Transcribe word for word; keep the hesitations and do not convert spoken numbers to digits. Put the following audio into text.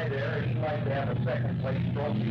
there, he'd like to have a second place trophy